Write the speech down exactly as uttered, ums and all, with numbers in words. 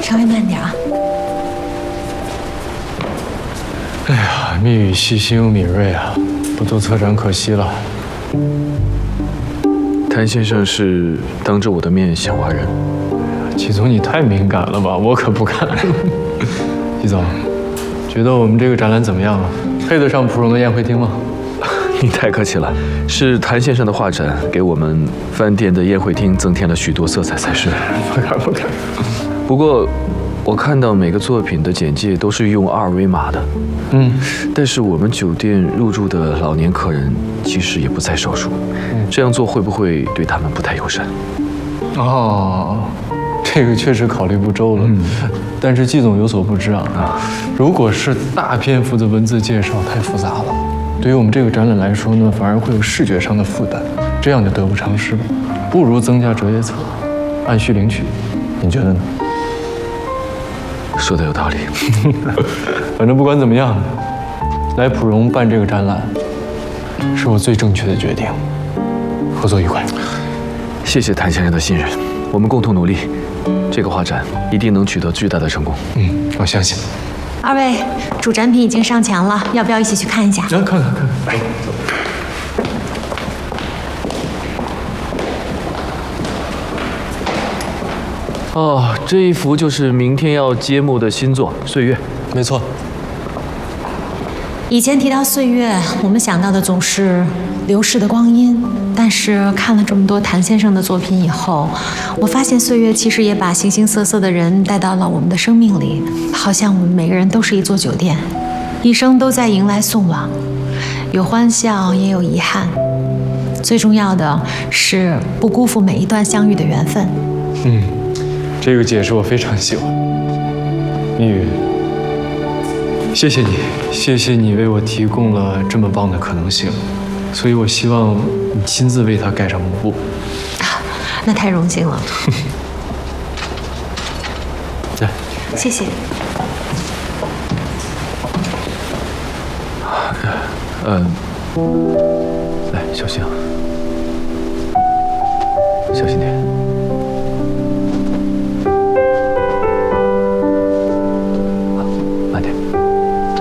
稍微慢点啊。 哎呀，蜜语细心又敏锐啊，不做策展可惜了。 谭先生是当着我的面想挖人。 季总，你太敏感了吧？我可不敢。季总，觉得我们这个展览怎么样啊？配得上芙蓉的宴会厅吗？ 你太客气了，是谭先生的画展给我们饭店的宴会厅增添了许多色彩才是。 不敢不敢。 不过，我看到每个作品的简介都是用二维码的。 嗯， 但是我们酒店入住的老年客人其实也不在少数，嗯、这样做会不会对他们不太友善？ 哦，这个确实考虑不周了。嗯，但是季总有所不知啊，啊如果是大篇幅的文字介绍，太复杂了。对于我们这个展览来说呢，反而会有视觉上的负担，这样就得不偿失了。不如增加折页册，按需领取，你觉得呢？ 说的有道理。 反正不管怎么样，来普荣办这个展览，是我最正确的决定。合作愉快。 谢谢谭先生的信任，我们共同努力，这个画展一定能取得巨大的成功。 嗯，我相信。 二位，主展品已经上墙了，要不要一起去看一下？ 来，看看看看，来，走。 哦，这一幅就是明天要揭幕的新作《岁月》。 没错。 以前提到岁月，我们想到的总是流逝的光阴，但是看了这么多谭先生的作品以后，我发现岁月其实也把形形色色的人带到了我们的生命里，好像我们每个人都是一座酒店，一生都在迎来送往，有欢笑也有遗憾，最重要的是不辜负每一段相遇的缘分。 嗯，这个解释我非常喜欢。蜜语，谢谢你，谢谢你为我提供了这么棒的可能性，所以我希望你亲自为它盖上幕布。 啊，那太荣幸了。 来， 谢谢。 嗯，来，小心啊，小心点。